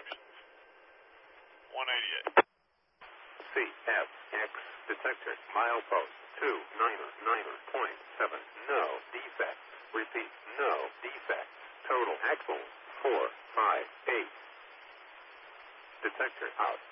functions. 188. CFX detector, milepost 299.7. No defects. Repeat, no defects. Total axles 458. Detector out.